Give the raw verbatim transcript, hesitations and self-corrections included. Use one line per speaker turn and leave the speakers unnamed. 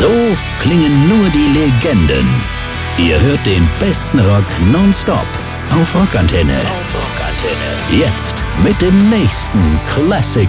So klingen nur die Legenden. Ihr hört den besten Rock nonstop auf Rockantenne. Auf Rockantenne. Jetzt mit dem nächsten Classic